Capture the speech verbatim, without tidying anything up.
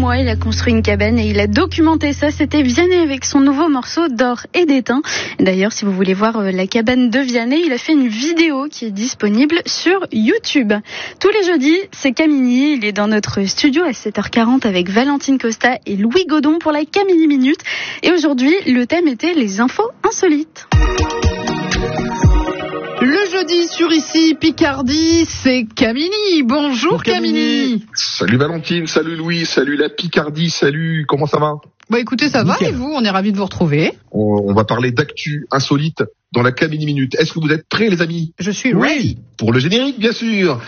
mois, il a construit une cabane et il a documenté ça. C'était Vianney avec son nouveau morceau d'or et d'étain. D'ailleurs, si vous voulez voir la cabane de Vianney, il a fait une vidéo qui est disponible sur YouTube. Tous les jeudis, c'est Camini. Il est dans notre studio à sept heures quarante avec Valentine Costa et Louis Godon pour la Camini Minute. Et aujourd'hui, le thème était les infos insolites. Le jeudi sur Ici Picardie, c'est Camini. Bonjour, Bonjour Camini. Camini. Salut Valentine, salut Louis, salut la Picardie, salut, comment ça va? Bah écoutez, ça Nickel. va et vous? On est ravis de vous retrouver. On, on va parler d'actu insolite dans la Camini Minute. Est-ce que vous êtes prêts les amis? Je suis ready. Pour le générique bien sûr.